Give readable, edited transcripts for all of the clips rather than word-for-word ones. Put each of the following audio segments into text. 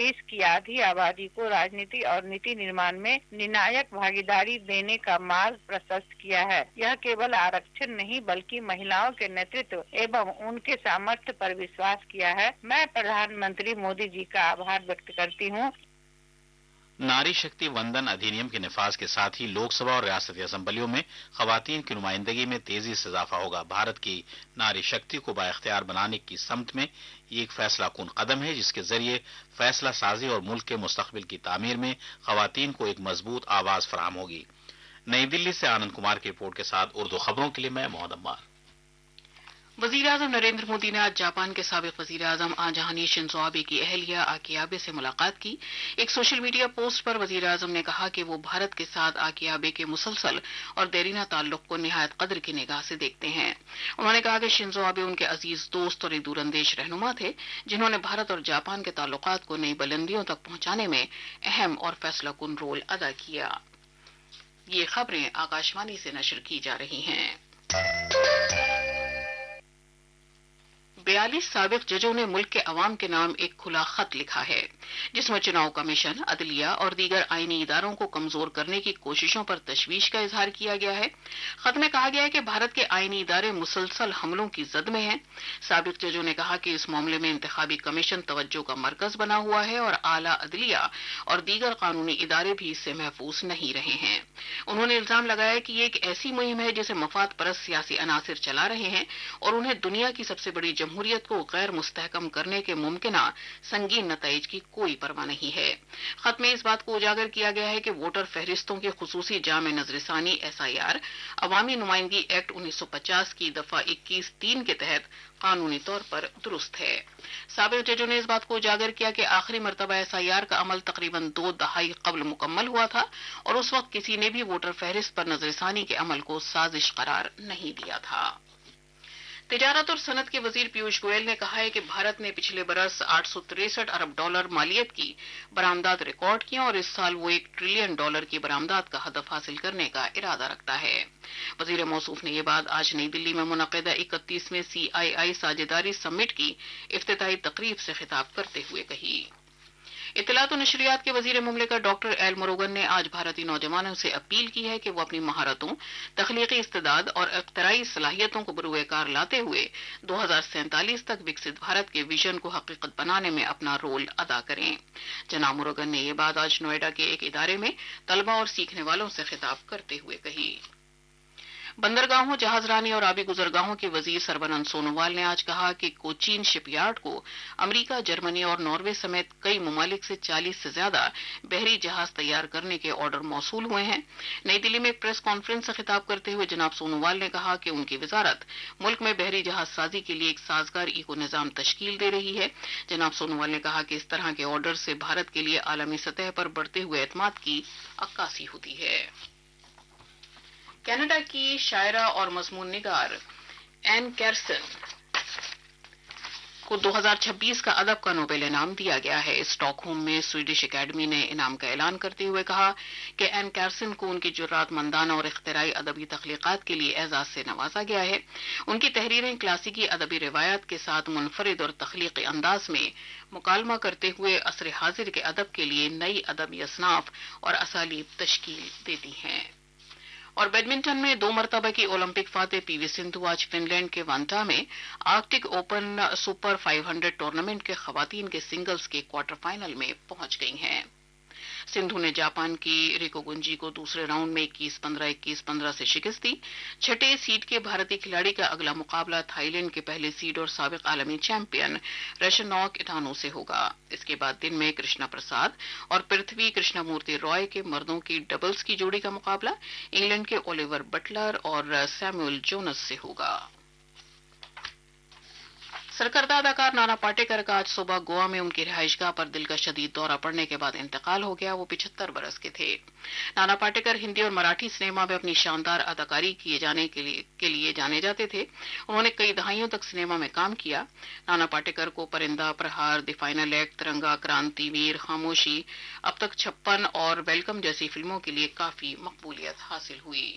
देश की आधी आबादी को राजनीति और नीति निर्माण में निर्णायक भागीदारी देने का मार्ग प्रशस्त किया है। यह केवल आरक्षण नहीं बल्कि महिलाओं के नेतृत्व एवं उनके सामर्थ्य पर विश्वास किया है। मैं प्रधानमंत्री मोदी जी का आभार व्यक्त करती हूँ। नारी शक्ति वंदन अधिनियम के निफाज के साथ ही लोकसभा और रियासती असेंबलियों में खवातीन की नुमाइंदगी में तेजी से इजाफा होगा। भारत की नारी शक्ति को बाइख्तियार बनाने की समत में ये एक फैसला कुन कदम है, जिसके जरिए फैसला साजी और मुल्क के मुस्तकबिल की तामीर में खवातीन को एक मजबूत आवाज फराहम होगी। नई दिल्ली से आनंद कुमार की रिपोर्ट के साथ उर्दू खबरों के लिए मैं मोहम्मद अम्मार। वजीर आजम नरेंद्र मोदी ने आज जापान के साबिक वजीर आजम आजहानी शिंजो आबे की अहलिया आकी आबे से मुलाकात की। एक सोशल मीडिया पोस्ट पर वजीर आजम ने कहा कि वो भारत के साथ आकी आबे के मुसलसल और देरीना ताल्लुक को निहायत कदर की निगाह से देखते हैं। उन्होंने कहा कि शिंजो आबे उनके अजीज दोस्त और एक दूरंदेश रहनुमा थे, जिन्होंने भारत और जापान के ताल्लुकात को नई बुलंदियों तक पहुंचाने में अहम और फैसलाकुन रोल अदा किया। ये खबरें आकाशवाणी से नशर की जा रही हैं। 42 साबिक जजों ने मुल्क के अवाम के नाम एक खुला खत लिखा है, जिसमें चुनाव कमीशन, अदलिया और दीगर आईनी इदारों को कमजोर करने की कोशिशों पर तशवीश का इजहार किया गया है। खत में कहा गया है कि भारत के आईनी इदारे मुसलसल हमलों की जद में हैं। साबिक जजों ने कहा कि इस मामले में इंतखाबी कमीशन तवज्जो का मरकज बना हुआ है और आला अदलिया और दीगर कानूनी इदारे भी इससे महफूज नहीं रहे हैं। उन्होंने इल्जाम लगाया कि ये एक ऐसी मुहिम है जिसे मफाद परस्त सियासी अनासिर चला रहे हैं और उन्हें दुनिया की सबसे बड़ी जमहूरियत को गैर मुस्तहकम करने के मुमकिना संगीन नताइज की कोई परवाह नहीं है। खत में इस बात को उजागर किया गया है कि वोटर फहरिस्तों की खुसूसी जामे नजरसानी SIR अवामी नुमाइंदगी एक्ट 1950 की दफा 21(3) के तहत कानूनी तौर पर दुरुस्त है। साबिक जजों ने इस बात को उजागर किया कि आखिरी मर्तबा SIR का अमल तकरीबन 2 दहाई कबल मुकम्मल हुआ था और उस वक्त किसी ने भी वोटर फहरिस्त पर नजरसानी के अमल को साजिश करार नहीं दिया था। तिजारत और सनत के वजीर पीयूष गोयल ने कहा है कि भारत ने पिछले बरस $863 अरब मालियत की बरामदात रिकॉर्ड की और इस साल वो $1 ट्रिलियन की बरामदात का हदफ हासिल करने का इरादा रखता है। वजीर मौसूफ ने ये बात आज नई दिल्ली में मुनक़िदा 31वें CII साझेदारी समिट की इफ्तिताही तकरीब से खिताब करते हुए कही। इत्तलात और नशरियात के वजीर मुमलिकत डॉक्टर एल मुरुगन ने आज भारतीय नौजवानों से अपील की है कि वो अपनी महारतों, तख्लीकी इस्तेदाद और इख्तराई सलाहियतों को बरूए कार लाते हुए 2047 तक विकसित भारत के विजन को हकीकत बनाने में अपना रोल अदा करें। जनाब मुरुगन ने ये बात आज नोएडा के एक इदारे में तलबा और सीखने वालों से खिताब करते हुए कही। बंदरगाहों, जहाजरानी और आबी गुजरगाहों के वजीर सर्बानंद सोनोवाल ने आज कहा कि कोचीन शिपयार्ड को अमेरिका, जर्मनी और नॉर्वे समेत कई ममालिक से 40 से ज्यादा बहरी जहाज तैयार करने के ऑर्डर मौसूल हुए हैं। नई दिल्ली में एक प्रेस कॉन्फ्रेंस से खिताब करते हुए जनाब सोनोवाल ने कहा कि उनकी वजारत मुल्क में बहरी जहाज साजी के लिए एक साजगार इको निजाम तश्कील दे रही है। जनाब सोनोवाल ने कहा कि इस तरह के ऑर्डर से भारत के लिए आलमी सतह पर बढ़ते हुए एतमाद की अक्कासी होती है। कनाडा की शायरा और मजमून निगार एन कैरसन को 2026 का अदब का नोबेल इनाम दिया गया है। स्टॉकहोम में स्वीडिश एकेडमी ने इनाम का ऐलान करते हुए कहा कि एन कैरसन को उनकी जुर्रातमंदाना और इख्तिराई अदबी तख्लीकात के लिए एजाज से नवाजा गया है। उनकी तहरीरें क्लासिकी अदबी रिवायत के साथ मुनफरिद और तख्लीकी अंदाज में मुकालमा करते हुए असर हाजिर के अदब के लिए नई अदबी असनाफ और असालीब तश्कील देती हैं। और बैडमिंटन में 2 मरतबा की ओलंपिक फातेह पीवी सिंधु आज फिनलैंड के वांटा में आर्कटिक ओपन सुपर 500 टूर्नामेंट के खवातीन के सिंगल्स के क्वार्टर फाइनल में पहुंच गई हैं। सिंधु ने जापान की रिको गुंजी को दूसरे राउंड में 21-15, 21-15 से शिकस्त दी। छठे सीड के भारतीय खिलाड़ी का अगला मुकाबला थाईलैंड के पहले सीड और साबिक आलमी चैंपियन रशनॉक इटानो से होगा। इसके बाद दिन में कृष्णा प्रसाद और पृथ्वी कृष्णमूर्ति रॉय के मर्दों की डबल्स की जोड़ी का मुकाबला इंग्लैंड के ओलिवर बटलर और सैमुअल जोनस से होगा। सरकर्दा अदाकार नाना पाटेकर का आज सुबह गोवा में उनकी रिहाइशगाह पर दिल का शदीद दौरा पड़ने के बाद इंतकाल हो गया। वो 75 बरस के थे। नाना पाटेकर हिंदी और मराठी सिनेमा में अपनी शानदार अदाकारी के लिए जाने जाते थे। उन्होंने कई दहाइयों तक सिनेमा में काम किया। नाना पाटेकर को परिंदा, प्रहार, द फाइनल एक्ट, तिरंगा, क्रांतिवीर, खामोशी, अब तक 56 और वेलकम जैसी फिल्मों के लिए काफी मकबूलियत हासिल हुई।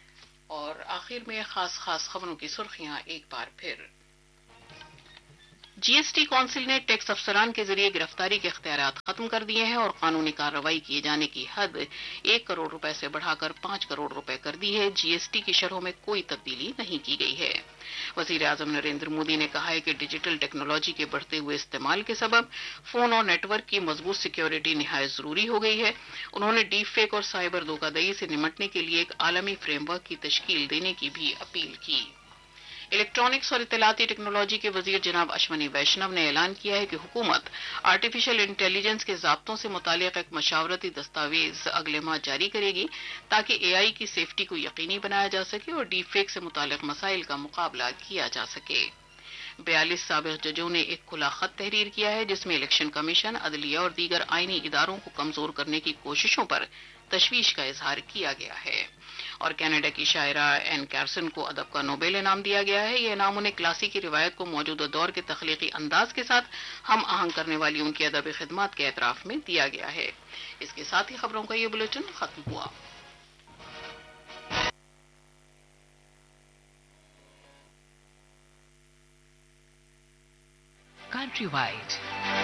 और आखिर में खास खबरों की सुर्खियां एक बार फिर। जीएसटी काउंसिल ने टैक्स अफसरान के जरिए गिरफ्तारी के इख्तियारात खत्म कर दिए हैं और कानूनी कार्रवाई किए जाने की हद 1 करोड़ रुपए से बढ़ाकर 5 करोड़ रुपए कर दी है। जीएसटी की शरहों में कोई तब्दीली नहीं की गई है। वजीर आजम नरेंद्र मोदी ने कहा है कि डिजिटल टेक्नोलॉजी के बढ़ते हुए इस्तेमाल के सबब फोन और नेटवर्क की मजबूत सिक्योरिटी निहायत जरूरी हो गई है। उन्होंने डीप फेक और साइबर धोखाधड़ी से निपटने के लिए एक आलमी फ्रेमवर्क की तश्कील देने की भी अपील की। इलेक्ट्रॉनिक्स और इत्तलाती टेक्नोलॉजी के वजीर जनाब अश्वनी वैष्णव ने ऐलान किया है कि हुकूमत आर्टिफिशियल इंटेलिजेंस के ज़ाब्तों से मुतालिक एक मशावरती दस्तावेज अगले माह जारी करेगी ताकि एआई की सेफ्टी को यकीनी बनाया जा सके और डीप फेक से मुतालिक मसाइल का मुकाबला किया जा सके। 42 साबिक जजों ने एक खुला खत तहरीर किया है जिसमें इलेक्शन कमीशन, अदलिया और दीगर आईनी इदारों को कमजोर करने की कोशिशों पर तशवीश का इजहार किया गया है। और कनाडा की शायरा एन कैरसन को अदब का नोबेल इनाम दिया गया है। यह इनाम उन्हें क्लासिकी रिवायत को मौजूदा दौर के तख्लीकी अंदाज के साथ हम आहंग करने वाली उनकी अदबी खिदमत के एतराफ में दिया गया है। इसके साथ ही खबरों का ये बुलेटिन खत्म हुआ। Countrywide.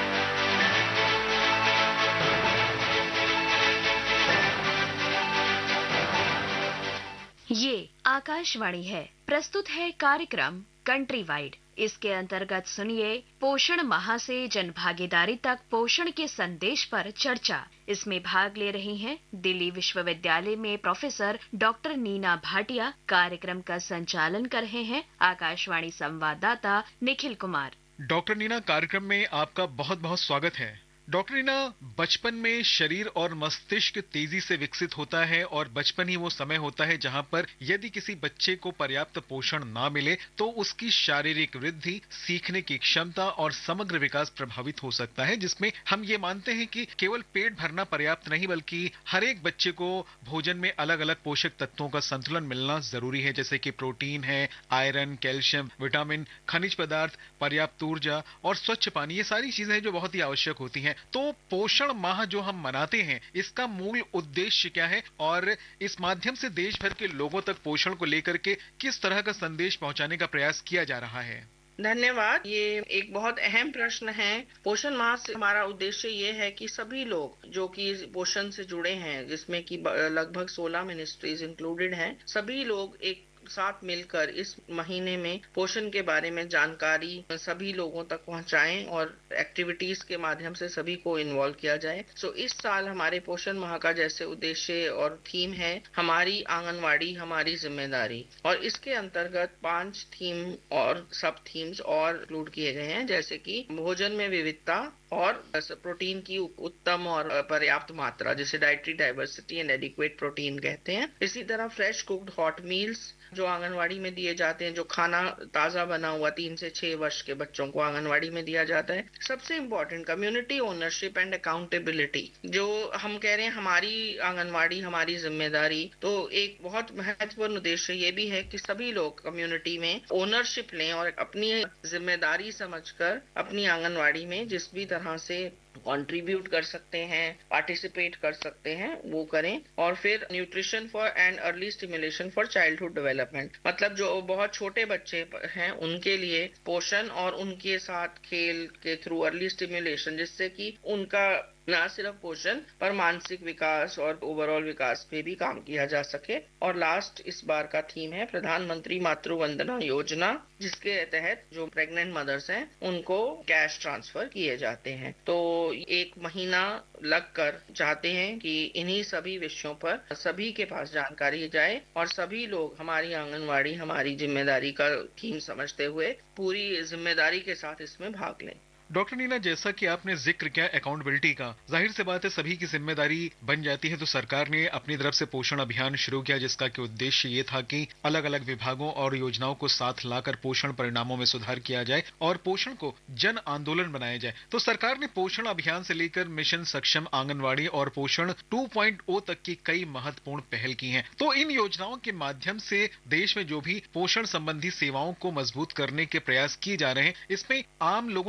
ये आकाशवाणी है। प्रस्तुत है कार्यक्रम कंट्री वाइड। इसके अंतर्गत सुनिए पोषण माह से जन भागीदारी तक पोषण के संदेश पर चर्चा। इसमें भाग ले रही हैं दिल्ली विश्वविद्यालय में प्रोफेसर डॉक्टर नीना भाटिया। कार्यक्रम का संचालन कर रहे हैं आकाशवाणी संवाददाता निखिल कुमार। डॉक्टर नीना, कार्यक्रम में आपका बहुत बहुत स्वागत है। डॉक्टर नीना, बचपन में शरीर और मस्तिष्क तेजी से विकसित होता है और बचपन ही वो समय होता है जहां पर यदि किसी बच्चे को पर्याप्त पोषण ना मिले तो उसकी शारीरिक वृद्धि, सीखने की क्षमता और समग्र विकास प्रभावित हो सकता है, जिसमें हम ये मानते हैं कि केवल पेट भरना पर्याप्त नहीं बल्कि हर एक बच्चे को भोजन में अलग अलग पोषक तत्वों का संतुलन मिलना जरूरी है, जैसे कि प्रोटीन है, आयरन, कैल्शियम, विटामिन, खनिज पदार्थ, पर्याप्त ऊर्जा और स्वच्छ पानी। ये सारी चीजें हैं जो बहुत ही आवश्यक होती हैं। तो पोषण माह जो हम मनाते हैं, इसका मूल उद्देश्य क्या है और इस माध्यम से देश भर के लोगों तक पोषण को लेकर के किस तरह का संदेश पहुंचाने का प्रयास किया जा रहा है? धन्यवाद। ये एक बहुत अहम प्रश्न है। पोषण माह से हमारा उद्देश्य ये है कि सभी लोग जो कि पोषण से जुड़े हैं, जिसमें कि लगभग 16 मिनिस्ट्रीज इंक्लूडेड हैं, सभी लोग एक साथ मिलकर इस महीने में पोषण के बारे में जानकारी सभी लोगों तक पहुंचाएं और एक्टिविटीज के माध्यम से सभी को इन्वॉल्व किया जाए। इस साल हमारे पोषण माह का जैसे उद्देश्य और थीम है हमारी आंगनवाड़ी हमारी जिम्मेदारी, और इसके अंतर्गत 5 थीम और सब थीम्स और इंक्लूड किए गए हैं, जैसे कि भोजन में विविधता और प्रोटीन की उत्तम और पर्याप्त मात्रा, जिसे dietary diversity and adequate protein कहते हैं। इसी तरह फ्रेश कुक्ड हॉट मील्स जो आंगनवाड़ी में दिए जाते हैं, जो खाना ताजा बना हुआ 3 से 6 वर्ष के बच्चों को आंगनवाड़ी में दिया जाता है। सबसे important community ownership and accountability, जो हम कह रहे हैं हमारी आंगनवाड़ी हमारी जिम्मेदारी, तो एक बहुत महत्वपूर्ण उद्देश्य ये भी है कि सभी लोग कम्युनिटी में ओनरशिप लें और अपनी जिम्मेदारी समझकर अपनी आंगनवाड़ी में जिस भी तरह से कंट्रीब्यूट कर सकते हैं, पार्टिसिपेट कर सकते हैं, वो करें। और फिर nutrition for and early stimulation for childhood development, मतलब जो बहुत छोटे बच्चे हैं उनके लिए पोषण और उनके साथ खेल के थ्रू अर्ली स्टिमुलेशन, जिससे कि उनका न सिर्फ पोषण पर मानसिक विकास और ओवरऑल विकास पे भी काम किया जा सके। और लास्ट इस बार का थीम है प्रधानमंत्री मातृ वंदना योजना, जिसके तहत जो प्रेग्नेंट मदर्स हैं उनको कैश ट्रांसफर किए जाते हैं। तो 1 महीना लगकर चाहते हैं कि इन्हीं सभी विषयों पर सभी के पास जानकारी जाए और सभी लोग हमारी आंगनवाड़ी हमारी जिम्मेदारी का थीम समझते हुए पूरी जिम्मेदारी के साथ इसमें भाग लें। डॉक्टर नीना, जैसा कि आपने जिक्र किया अकाउंटेबिलिटी का, जाहिर सी बात है सभी की जिम्मेदारी बन जाती है। तो सरकार ने अपनी तरफ से पोषण अभियान शुरू किया, जिसका कि उद्देश्य ये था कि अलग अलग विभागों और योजनाओं को साथ लाकर पोषण परिणामों में सुधार किया जाए और पोषण को जन आंदोलन बनाया जाए। तो सरकार ने पोषण अभियान से लेकर मिशन सक्षम आंगनवाड़ी और पोषण 2.0 तक की कई महत्वपूर्ण पहल की हैं। तो इन योजनाओं के माध्यम से देश में जो भी पोषण संबंधी सेवाओं को मजबूत करने के प्रयास किए जा रहे हैं, इसमें आम लोगों की भागीदारी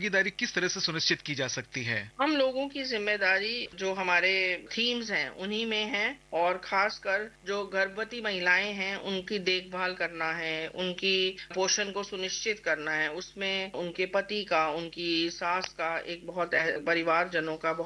भागीदारी किस तरह से सुनिश्चित की जा सकती है? हम लोगों की जिम्मेदारी जो हमारे थीम्स हैं उन्हीं में है, और खासकर जो गर्भवती महिलाएं हैं उनकी देखभाल करना है, उनकी पोषण को सुनिश्चित करना है। उसमें उनके पति का, उनकी सास का, एक बहुत परिवारजनों का